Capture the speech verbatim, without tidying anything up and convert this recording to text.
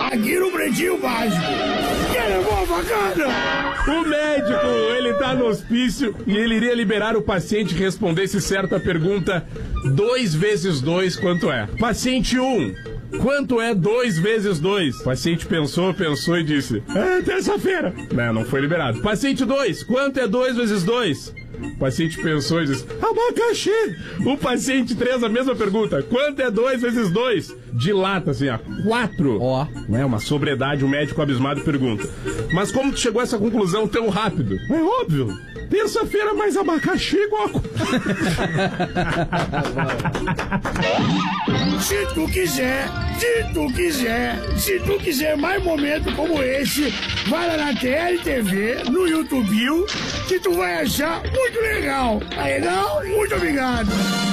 aqui no Pretinho Básico. Quer levar a facada? O médico, ele tá no hospício e ele iria liberar o paciente que respondesse certa pergunta. Dois vezes dois, quanto é? Paciente um, quanto é dois vezes dois? O paciente pensou, pensou e disse: é terça-feira. Não, não foi liberado. Paciente dois, quanto é dois vezes dois? O paciente pensou e disse: abacaxi. O paciente três, a mesma pergunta: quanto é dois vezes dois? Dilata assim, ó, quatro. Ó, oh. Né, uma sobriedade, o um médico abismado pergunta: mas como tu chegou a essa conclusão tão rápido? É óbvio, terça-feira mais abacaxi igual. Se tu quiser, se tu quiser, se tu quiser mais momentos como esse, vai lá na T L T V, no YouTube, que tu vai achar muito legal. Tá legal? Muito obrigado.